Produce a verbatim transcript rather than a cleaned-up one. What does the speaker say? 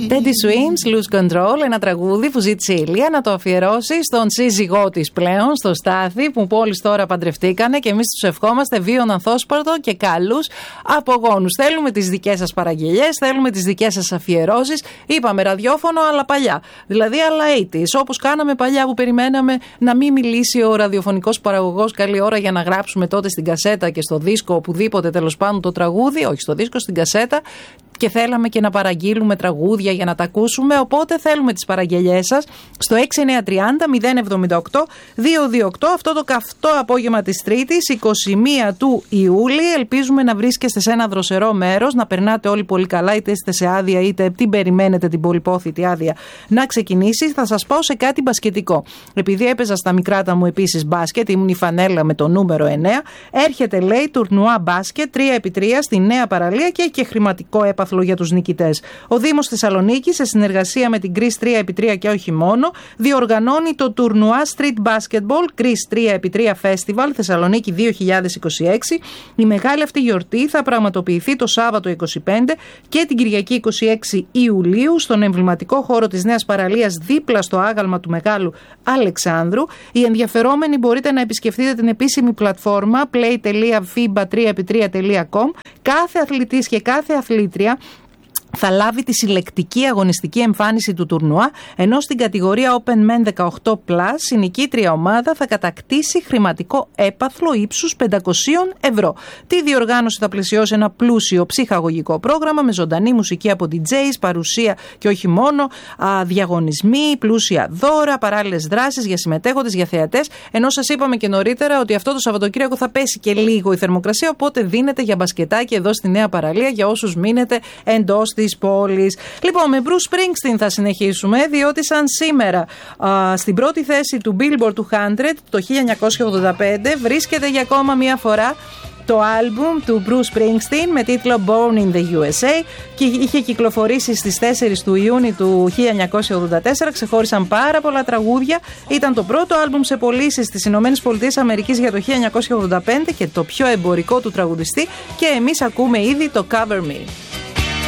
Teddy Swims, Lose Control, ένα τραγούδι που ζήτησε η Ηλία να το αφιερώσει στον σύζυγό της πλέον, στο Στάθη, που μόλις τώρα παντρευτήκανε, και εμείς τους ευχόμαστε βίον ανθόσπαρτο και καλούς απογόνους. Θέλουμε τις δικές σας παραγγελιές, θέλουμε τις δικές σας αφιερώσεις. Είπαμε ραδιόφωνο, αλλά παλιά. Δηλαδή, αλλά ογδόντα, όπως κάναμε παλιά που περιμέναμε να μην μιλήσει ο ραδιοφωνικός παραγωγός καλή ώρα για να γράψουμε τότε στην κασέτα και στο δίσκο, οπουδήποτε τέλος πάντων το τραγούδι, όχι στο δίσκο, στην κασέτα. Και θέλαμε και να παραγγείλουμε τραγούδια για να τα ακούσουμε. Οπότε θέλουμε τις παραγγελιές σας στο έξι εννιά τρία μηδέν μηδέν εβδομήντα οκτώ δύο δύο οκτώ. Αυτό το καυτό απόγευμα της Τρίτης, είκοσι μία του Ιούλη. Ελπίζουμε να βρίσκεστε σε ένα δροσερό μέρος, να περνάτε όλοι πολύ καλά, είτε είστε σε άδεια, είτε την περιμένετε την πολυπόθητη άδεια να ξεκινήσει. Θα σας πάω σε κάτι μπασκετικό. Επειδή έπαιζα στα μικράτα μου επίσης μπάσκετ, ήμουν η φανέλα με το νούμερο εννέα. Έρχεται, λέει, τουρνουά μπάσκετ τρία επί τρία στη Νέα Παραλία και έχει και χρηματικό έπαθλο για τους νικητές. Ο Δήμος Θεσσαλονίκης, σε συνεργασία με την Greece τρία επί τρία και όχι μόνο, διοργανώνει το τουρνουά Street Basketball Greece τρία επί τρία Festival Θεσσαλονίκη δύο χιλιάδες είκοσι έξι. Η μεγάλη αυτή γιορτή θα πραγματοποιηθεί το Σάββατο είκοσι πέντε και την Κυριακή είκοσι έξι Ιουλίου στον εμβληματικό χώρο της Νέας Παραλίας, δίπλα στο άγαλμα του Μεγάλου Αλεξάνδρου. Οι ενδιαφερόμενοι μπορείτε να επισκεφτείτε την επίσημη πλατφόρμα play τελεία fiba τρία επί τρία τελεία com. Κάθε αθλητής και κάθε αθλήτρια θα λάβει τη συλλεκτική αγωνιστική εμφάνιση του τουρνουά, ενώ στην κατηγορία Open Men δεκαοκτώ πλας η νικήτρια ομάδα θα κατακτήσει χρηματικό έπαθλο ύψους πεντακόσια ευρώ. Τη διοργάνωση θα πλαισιώσει ένα πλούσιο ψυχαγωγικό πρόγραμμα με ζωντανή μουσική από ντι τζέις, παρουσία και όχι μόνο, α, διαγωνισμοί, πλούσια δώρα, παράλληλες δράσεις για συμμετέχοντες, για θεατές. Ενώ σας είπαμε και νωρίτερα ότι αυτό το Σαββατοκύριακο θα πέσει και λίγο η θερμοκρασία, οπότε δίνεται για μπασκετάκι εδώ στη Νέα Παραλία για όσους μείνετε εντός της πόλης. Λοιπόν, με Bruce Springsteen θα συνεχίσουμε, διότι σαν σήμερα α, στην πρώτη θέση του Billboard εκατό το χίλια εννιακόσια ογδόντα πέντε βρίσκεται για ακόμα μία φορά το άλμπουμ του Bruce Springsteen με τίτλο Born in the γιου ες έι και είχε κυκλοφορήσει στις τέσσερις του Ιούνιου του χίλια εννιακόσια ογδόντα τέσσερα. Ξεχώρισαν πάρα πολλά τραγούδια. Ήταν το πρώτο άλμπουμ σε πωλήσεις στις Ηνωμένες Πολιτείες Αμερικής για το χίλια εννιακόσια ογδόντα πέντε και το πιο εμπορικό του τραγουδιστή, και εμείς ακούμε ήδη το Cover Me.